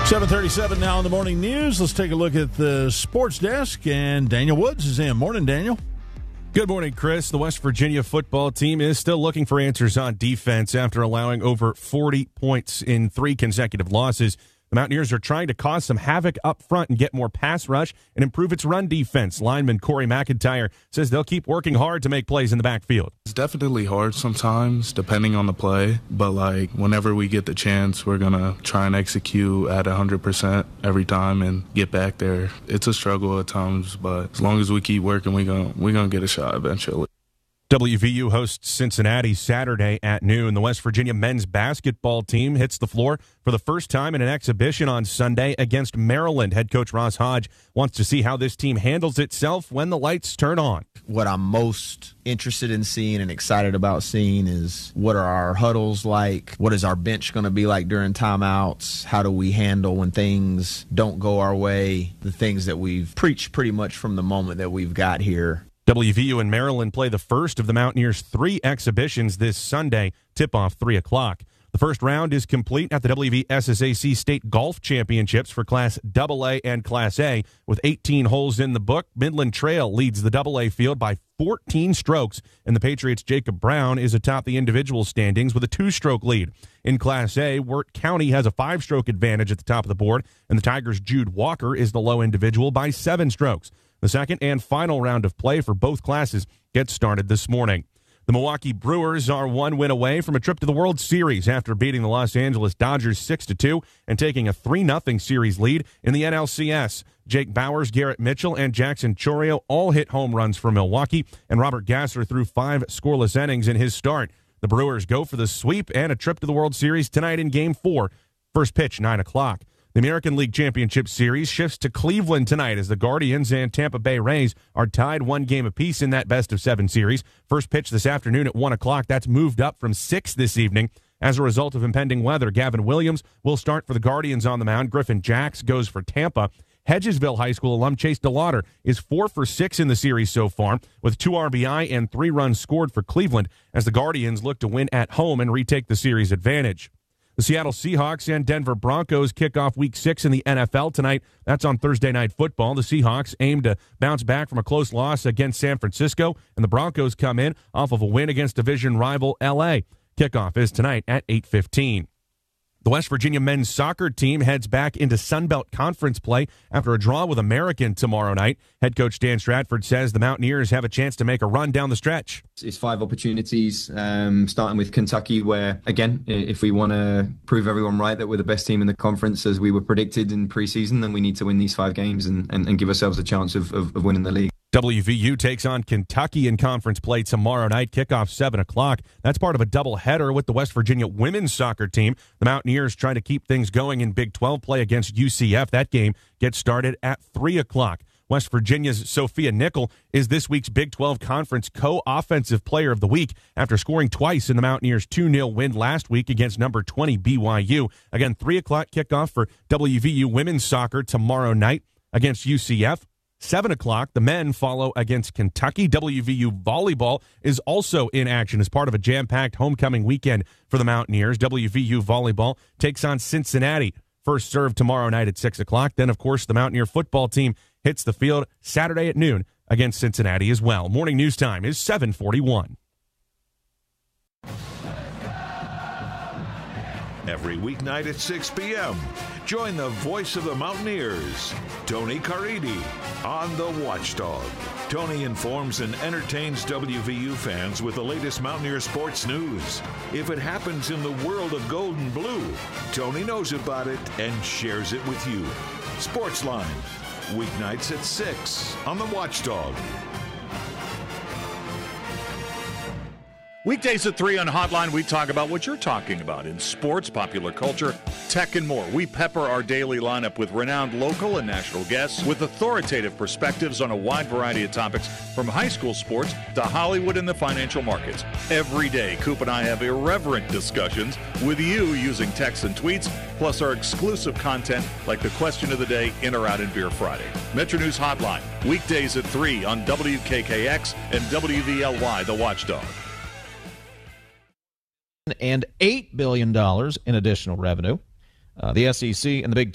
7:37 now in the morning news. Let's take a look at the sports desk, and Daniel Woods is in. Morning, Daniel. Good morning, Chris. The West Virginia football team is still looking for answers on defense after allowing over 40 points in 3 consecutive losses. The Mountaineers are trying to cause some havoc up front and get more pass rush and improve its run defense. Lineman Corey McIntyre says they'll keep working hard to make plays in the backfield. It's definitely hard sometimes, depending on the play. But, whenever we get the chance, we're going to try and execute at 100% every time and get back there. It's a struggle at times, but as long as we keep working, we're gonna get a shot eventually. WVU hosts Cincinnati Saturday at noon. The West Virginia men's basketball team hits the floor for the first time in an exhibition on Sunday against Maryland. Head coach Ross Hodge wants to see how this team handles itself when the lights turn on. What I'm most interested in seeing and excited about seeing is what are our huddles like? What is our bench going to be like during timeouts? How do we handle when things don't go our way? The things that we've preached pretty much from the moment that we've got here. WVU and Maryland play the first of the Mountaineers' 3 exhibitions this Sunday, tip-off 3 o'clock. The first round is complete at the WVSSAC State Golf Championships for Class AA and Class A. With 18 holes in the book, Midland Trail leads the AA field by 14 strokes, and the Patriots' Jacob Brown is atop the individual standings with a 2-stroke lead. In Class A, Wirt County has a 5-stroke advantage at the top of the board, and the Tigers' Jude Walker is the low individual by 7 strokes. The second and final round of play for both classes gets started this morning. The Milwaukee Brewers are 1 win away from a trip to the World Series after beating the Los Angeles Dodgers 6-2 and taking a 3-0 series lead in the NLCS. Jake Bauers, Garrett Mitchell, and Jackson Chourio all hit home runs for Milwaukee, and Robert Gasser threw 5 scoreless innings in his start. The Brewers go for the sweep and a trip to the World Series tonight in Game 4. First pitch, 9 o'clock. The American League Championship Series shifts to Cleveland tonight as the Guardians and Tampa Bay Rays are tied 1 game apiece in that best-of-7 series. First pitch this afternoon at 1 o'clock. That's moved up from 6 this evening. As a result of impending weather, Gavin Williams will start for the Guardians on the mound. Griffin Jacks goes for Tampa. Hedgesville High School alum Chase DeLauder is 4 for 6 in the series so far, with 2 RBI and 3 runs scored for Cleveland as the Guardians look to win at home and retake the series advantage. The Seattle Seahawks and Denver Broncos kick off Week 6 in the NFL tonight. That's on Thursday Night Football. The Seahawks aim to bounce back from a close loss against San Francisco, and the Broncos come in off of a win against division rival L.A. Kickoff is tonight at 8:15. The West Virginia men's soccer team heads back into Sun Belt Conference play after a draw with American tomorrow night. Head coach Dan Stratford says the Mountaineers have a chance to make a run down the stretch. It's 5 opportunities, starting with Kentucky, where, again, if we want to prove everyone right that we're the best team in the conference as we were predicted in preseason, then we need to win these 5 games and give ourselves a chance of winning the league. WVU takes on Kentucky in conference play tomorrow night, kickoff 7 o'clock. That's part of a doubleheader with the West Virginia women's soccer team. The Mountaineers trying to keep things going in Big 12 play against UCF. That game gets started at 3 o'clock. West Virginia's Sophia Nickel is this week's Big 12 Conference Co-Offensive Player of the Week after scoring twice in the Mountaineers' 2-0 win last week against number 20 BYU. Again, 3 o'clock kickoff for WVU women's soccer tomorrow night against UCF. 7 o'clock, the men follow against Kentucky. WVU volleyball is also in action as part of a jam-packed homecoming weekend for the Mountaineers. WVU volleyball takes on Cincinnati. First serve tomorrow night at 6 o'clock. Then, of course, the Mountaineer football team hits the field Saturday at noon against Cincinnati as well. Morning news time is 7:41. Every weeknight at 6 p.m., join the voice of the Mountaineers, Tony Caridi, on The Watchdog. Tony informs and entertains WVU fans with the latest Mountaineer sports news. If it happens in the world of gold and blue, Tony knows about it and shares it with you. Sportsline, weeknights at 6 on The Watchdog. Weekdays at 3 on Hotline, we talk about what you're talking about in sports, popular culture, tech, and more. We pepper our daily lineup with renowned local and national guests with authoritative perspectives on a wide variety of topics, from high school sports to Hollywood and the financial markets. Every day, Coop and I have irreverent discussions with you using texts and tweets, plus our exclusive content like the question of the day, In or Out in Beer Friday. Metro News Hotline, weekdays at 3 on WKKX and WVLY, The Watchdog. And $8 billion in additional revenue. The SEC and the Big